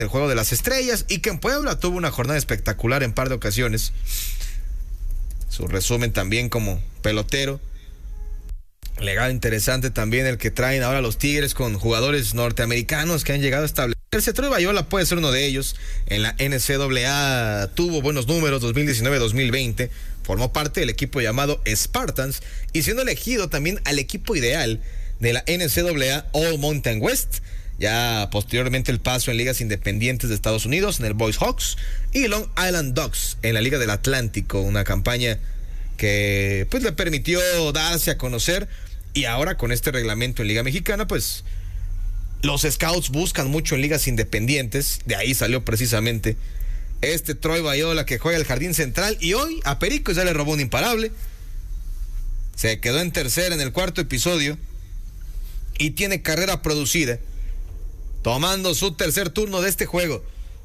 el Juego de las Estrellas y que en Puebla tuvo una jornada espectacular en par de ocasiones. Su resumen también como pelotero. Legado interesante también el que traen ahora los Tigres con jugadores norteamericanos que han llegado a establecerse. Troy Bayola puede ser uno de ellos. En la NCAA tuvo buenos números 2019-2020. Formó parte del equipo llamado Spartans y siendo elegido también al equipo ideal de la NCAA All Mountain West. Ya posteriormente el paso en ligas independientes de Estados Unidos, en el Boys Hawks y Long Island Ducks en la Liga del Atlántico. Una campaña que pues le permitió darse a conocer. Y ahora con este reglamento en Liga Mexicana, pues los scouts buscan mucho en ligas independientes. De ahí salió precisamente este Troy Bayola que juega el jardín central. Y hoy a Pericos ya le robó un imparable. Se quedó en tercera en el cuarto episodio. Y tiene carrera producida. Tomando su tercer turno de este juego.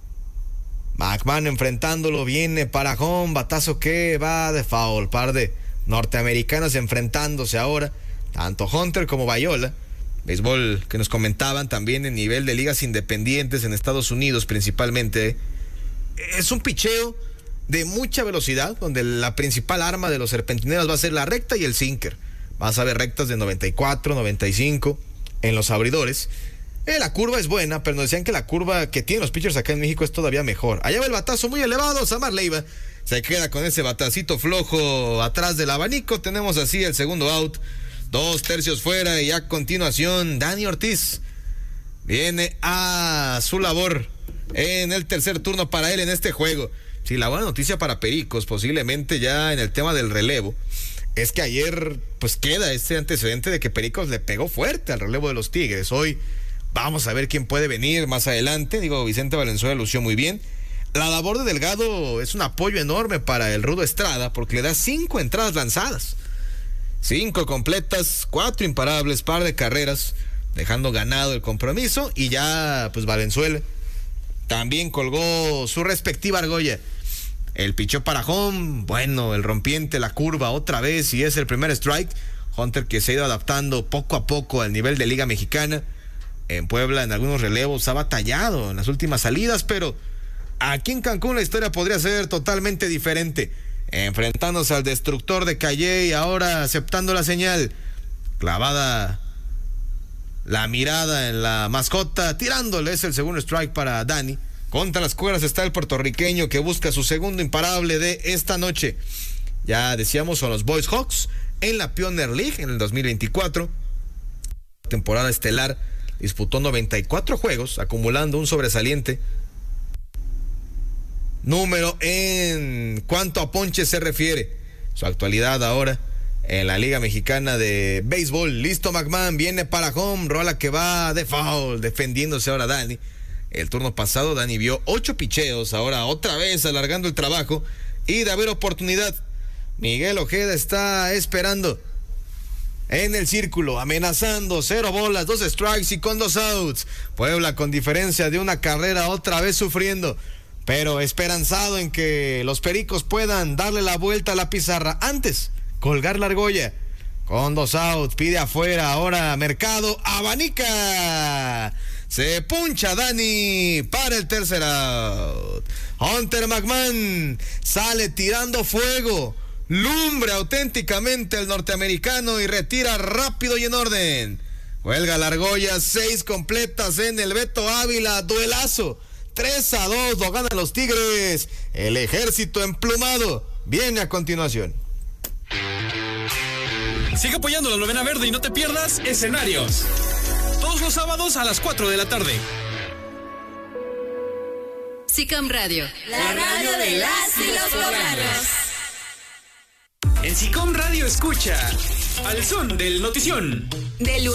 McMahon enfrentándolo, viene para home, batazo que va de foul. Par de norteamericanos enfrentándose ahora. Tanto Hunter como Bayola. Béisbol que nos comentaban también en nivel de ligas independientes en Estados Unidos principalmente. Es un picheo de mucha velocidad, donde la principal arma de los serpentineros va a ser la recta y el sinker. Vas a ver rectas de 94, 95 en los abridores. La curva es buena, pero nos decían que la curva que tienen los pitchers acá en México es todavía mejor. Allá va el batazo muy elevado, Samar Leiva se queda con ese batacito flojo atrás del abanico. Tenemos así el segundo out. 2/3 fuera y a continuación Dani Ortiz viene a su labor en el tercer turno para él en este juego. Sí, la buena noticia para Pericos, posiblemente ya en el tema del relevo, es que ayer pues queda este antecedente de que Pericos le pegó fuerte al relevo de los Tigres. Hoy vamos a ver quién puede venir más adelante. Vicente Valenzuela lució muy bien. La labor de Delgado es un apoyo enorme para el Rudo Estrada porque le da 5 entradas lanzadas. 5 completas, 4 imparables, par de carreras, dejando ganado el compromiso. Y ya, pues Valenzuela también colgó su respectiva argolla. El pichó para home, bueno, el rompiente, la curva otra vez, y es el primer strike. Hunter que se ha ido adaptando poco a poco al nivel de Liga Mexicana. En Puebla, en algunos relevos, ha batallado en las últimas salidas, pero aquí en Cancún la historia podría ser totalmente diferente. Enfrentándose al destructor de Calle y ahora aceptando la señal. Clavada la mirada en la mascota, tirándole, es el segundo strike para Dani. Contra las cuerdas está el puertorriqueño que busca su segundo imparable de esta noche. Ya decíamos, son los Boys Hawks en la Pioneer League en el 2024. Temporada estelar, disputó 94 juegos, acumulando un sobresaliente número en cuanto a ponches se refiere. Su actualidad ahora en la Liga Mexicana de Béisbol. Listo McMahon, viene para home, rola que va de foul, defendiéndose ahora Dani. El turno pasado Dani vio 8 picheos, ahora otra vez alargando el trabajo y de haber oportunidad. Miguel Ojeda está esperando en el círculo, amenazando, 0 bolas, 2 strikes y con 2 outs. Puebla con diferencia de una carrera otra vez sufriendo, pero esperanzado en que los Pericos puedan darle la vuelta a la pizarra. Antes, colgar la argolla. Con 2 outs, pide afuera, ahora Mercado, abanica. Se puncha Dani para el tercer out. Hunter McMahon sale tirando fuego. Lumbre auténticamente el norteamericano y retira rápido y en orden. Cuelga la argolla, 6 completas en el Beto Ávila, duelazo. 3-2, lo ganan los Tigres. El ejército emplumado viene a continuación. Sigue apoyando la Novena Verde y no te pierdas Escenarios. Todos los sábados a las 4 de la tarde. SICOM Radio, la radio de las y los poblanos. En SICOM Radio escucha Al Son del Notición. De lunes